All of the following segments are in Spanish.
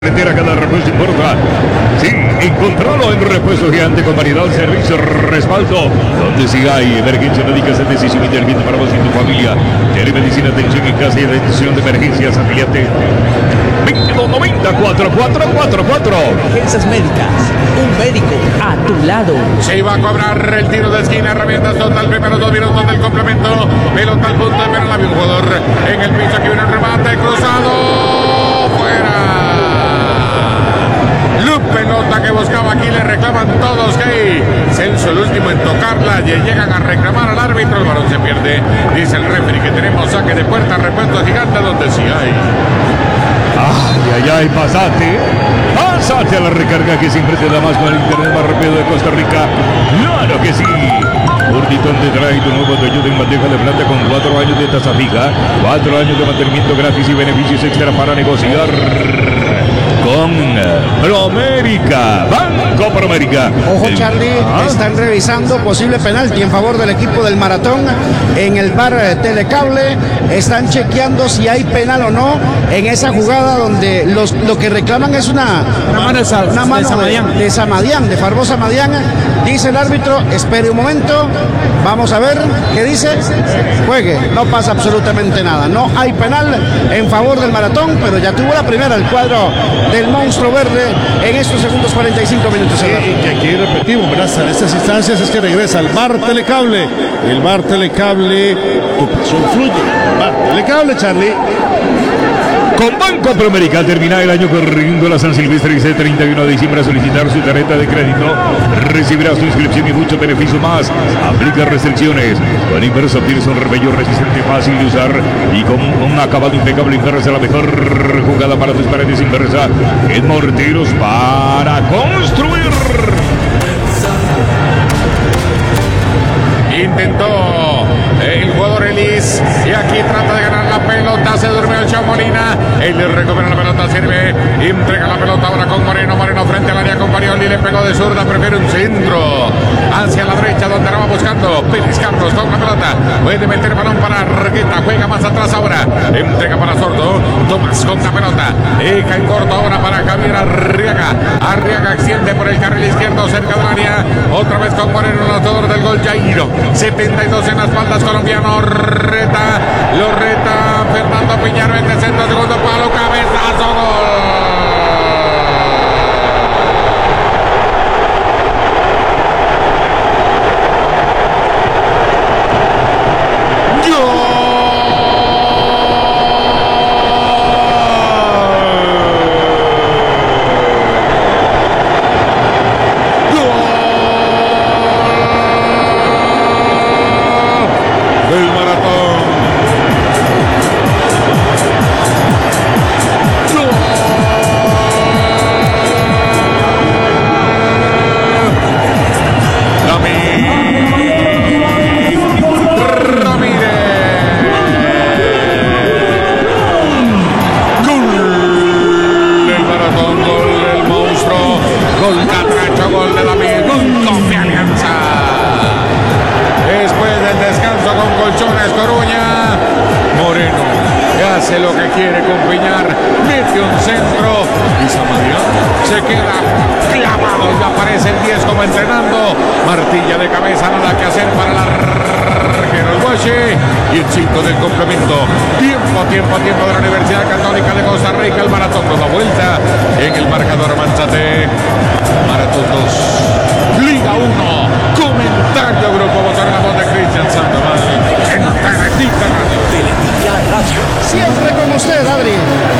Carretera, cada repuesto importa. Sí, encontralo en Repuesto Gigante con variedad, servicio, respaldo. Donde si hay emergencia médica, es decisión inteligente para vos y tu familia. Telemedicina, atención en casa y atención de emergencias, afiliate 2290 4444. Emergencias médicas, un médico a tu lado. Se iba a cobrar el tiro de esquina, herramientas total, primeros 2 minutos del complemento. Pelota al punto de ver al jugador en el piso, aquí viene el remate, cruzado, fuera. Pelota que buscaba aquí, le reclaman todos que Celso el último en tocarla, y llegan a reclamar al árbitro, el balón se pierde, dice el referee que tenemos saque de puerta, Repuesto Gigante, donde sí hay. Ay, pásate a la recarga que siempre te da más con el internet más rápido de Costa Rica. Claro que sí. Urditón te trae tu nuevo Toyota en bandeja de plata con 4 años de tasa fija, 4 años de mantenimiento gratis y beneficios extra para negociar con Promérica, Banco Promérica. Ojo, Charlie, están revisando posible penalti en favor del equipo del Maratón en el bar Telecable. Están chequeando si hay penal o no en esa jugada donde lo que reclaman es una mano de Samadián, de Farbosa Madián. Dice el árbitro, espere un momento, vamos a ver qué dice. Juegue, no pasa absolutamente nada. No hay penal en favor del Maratón, pero ya tuvo la primera el cuadro del monstruo verde en estos segundos 45 minutos. Y que aquí repetimos, ¿verdad? En estas instancias es que regresa al bar Telecable. El bar Telecable, tu pasión fluye. Bar Telecable, Charlie. Con Banco Promérica termina el año corriendo la San Silvestre y ese 31 de diciembre a solicitar su tarjeta de crédito. Recibirás tu inscripción y mucho beneficio más. Aplica restricciones. Con Inversa obtienes un rebello resistente, fácil de usar y con un acabado impecable. Inversa, la mejor jugada para tus paredes. Inversa en morteros para construir. Intentó el jugador Elis y aquí trata de ganar la pelota, se durmió el Chao Molina, él le recupera la pelota, sirve, entrega la pelota ahora con Moreno frente al área con Marioli, le pegó de zurda, prefiere un centro hacia la derecha donde la va buscando Pérez Carlos con la pelota, puede meter balón para Argueta, juega más atrás ahora, entrega para Sordo, Tomás con la pelota, deja en corto ahora para Javier Arriaga extiende por el carril izquierdo cerca del área, otra vez con Moreno, el autor del gol Jairo, 72 en las espaldas colombiano, lo reta Fernando Piñar, 20 centro, segundo palo, cabezazo, gol. Lo que quiere con Piñar, mete un centro y Samadián se queda clavado y aparece el 10 como entrenando, martilla de cabeza, nada que hacer para el arquero el Guache y el 5 del complemento, tiempo de la Universidad Católica de Costa Rica, el Maratón con la vuelta en el marcador Manzate, Maratón 2 Liga 1, comentario Grupo Voz, la voz de Cristian Sandoval en Teletita Radio. Siempre con usted, Adri.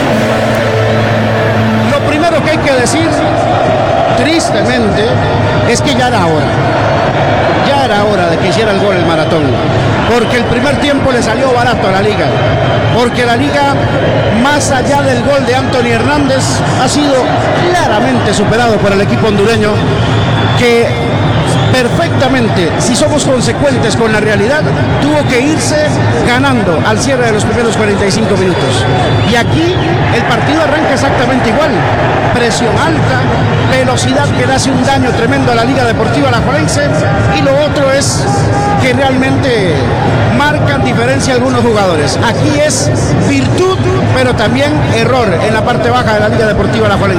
Lo primero que hay que decir, tristemente, es que ya era hora. Ya era hora de que hiciera el gol el Maratón. Porque el primer tiempo le salió barato a la Liga. Porque la Liga, más allá del gol de Anthony Hernández, ha sido claramente superado por el equipo hondureño, que perfectamente, si somos consecuentes con la realidad, tuvo que irse ganando al cierre de los primeros 45 minutos. Y aquí el partido arranca exactamente igual. Presión alta, velocidad que le hace un daño tremendo a la Liga Deportiva Alajuelense, y lo otro es que realmente marcan diferencia algunos jugadores. Aquí es virtud, pero también error en la parte baja de la Liga Deportiva Alajuelense.